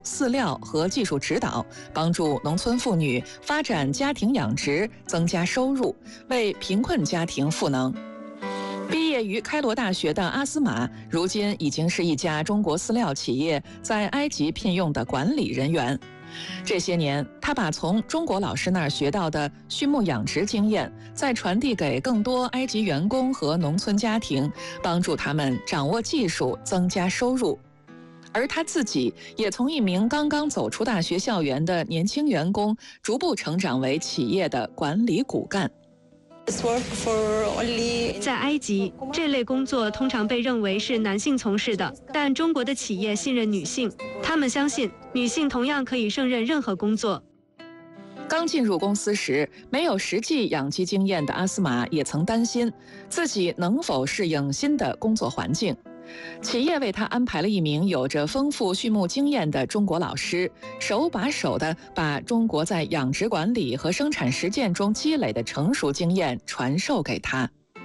饲料和技术指导，帮助农村妇女发展家庭养殖，增加收入，为贫困家庭赋能。毕业于开罗大学的阿斯玛，如今已经是一家中国饲料企业在埃及聘用的管理人员。这些年，他把从中国老师那儿学到的畜牧养殖经验，再传递给更多埃及员工和农村家庭，帮助他们掌握技术，增加收入。而他自己也从一名刚刚走出大学校园的年轻员工，逐步成长为企业的管理骨干。 在埃及，这类工作通常被认为是男性从事的，但中国的企业信任女性，他们相信女性同样可以胜任任何工作。 刚进入公司时，没有实际养鸡经验的阿斯玛也曾担心自己能否适应新的工作环境。企业为他安排了一名有着丰富畜牧经验的中国老师，手把手地把中国在养殖管理和生产实践中积累的成熟经验传授给他。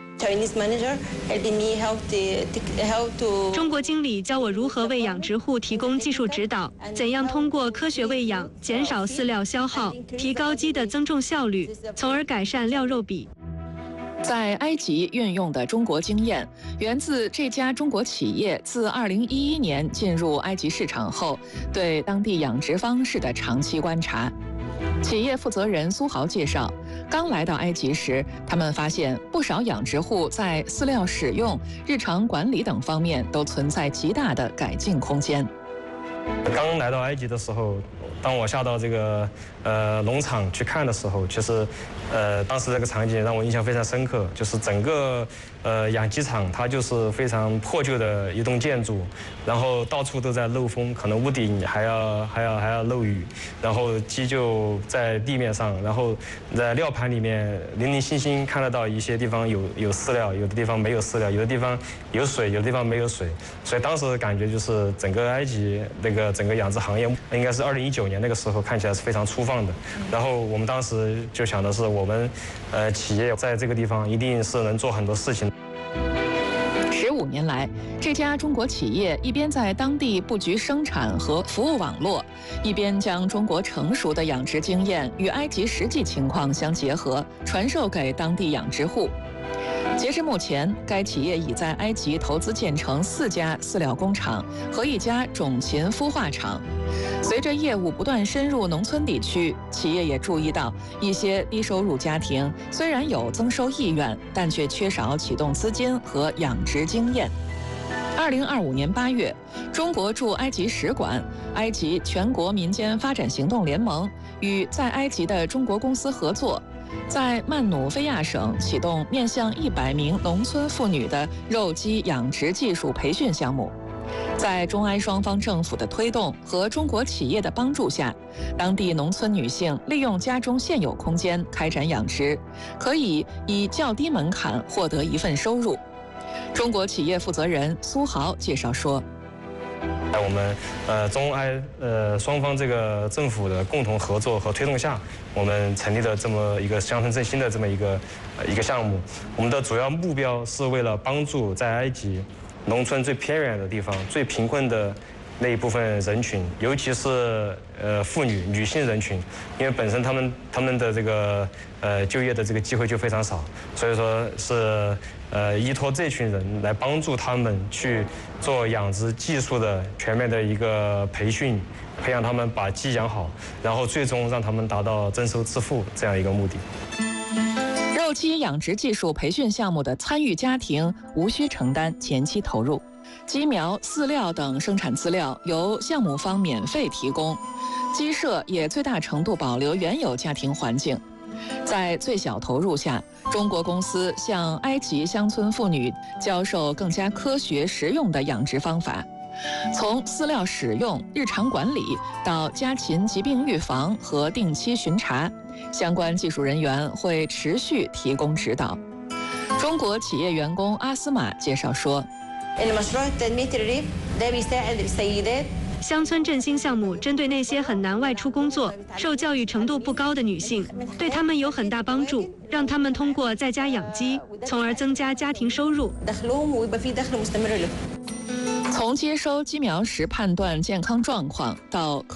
中国经理教我如何为养殖户提供技术指导，怎样通过科学喂养减少饲料消耗，提高鸡的增重效率，从而改善料肉比。 在埃及运用的中国经验，源自这家中国企业自2011年进入埃及市场后，对当地养殖方式的长期观察。企业负责人苏豪介绍，刚来到埃及时，他们发现不少养殖户在饲料使用、日常管理等方面都存在极大的改进空间。 刚来到埃及的时候，当我下到这个农场去看的时候，其实当时这个场景让我印象非常深刻，就是整个养鸡场它就是非常破旧的一栋建筑，然后到处都在漏风，可能屋顶还要漏雨，然后鸡就在地面上，然后在料盘里面零零星星看得到一些地方有饲料，有的地方没有饲料，有的地方有水，有的地方没有水，所以当时感觉就是整个埃及那个整个养殖行业应该是2019年那个时候看起来是非常粗放的，然后我们当时就想的是我们企业在这个地方一定是能做很多事情。 15年来，这家中国企业一边在当地布局生产和服务网络，一边将中国成熟的养殖经验与埃及实际情况相结合，传授给当地养殖户。截至目前，该企业已在埃及投资建成4家饲料工厂和1家种禽孵化厂。随着业务不断深入农村地区，企业也注意到一些低收入家庭虽然有增收意愿，但却缺少启动资金和养殖经验。2025年8月，中国驻埃及使馆、埃及全国民间发展行动联盟与在埃及的中国公司合作，在曼努菲亚省启动面向100名农村妇女的肉鸡养殖技术培训项目。在中埃双方政府的推动和中国企业的帮助下，当地农村女性利用家中现有空间开展养殖，可以以较低门槛获得一份收入。中国企业负责人苏豪介绍说， 在我们中埃双方这个政府的共同合作和推动下，我们成立了这么一个乡村振兴的这么一个项目。我们的主要目标是为了帮助在埃及农村最偏远的地方、最贫困的那一部分人群，尤其是妇女、女性人群，因为本身他们的这个就业的这个机会就非常少，所以说是依托这群人来帮助他们去做养殖技术的全面的一个培训，培养他们把鸡养好，然后最终让他们达到增收致富这样一个目的。 肉鸡养殖技术培训项目的参与家庭无需承担前期投入，鸡苗、饲料等生产资料由项目方免费提供，鸡舍也最大程度保留原有家庭环境。在最小投入下，中国公司向埃及乡村妇女教授更加科学实用的养殖方法，从饲料使用、日常管理到家禽疾病预防和定期巡查，相关技术人员会持续提供指导。中国企业员工阿斯玛介绍说， 乡村振兴项目针对那些很难外出工作、受教育程度不高的女性，对她们有很大帮助，让她们通过在家养鸡，从而增加家庭收入。 从接收鸡苗时判断健康状况到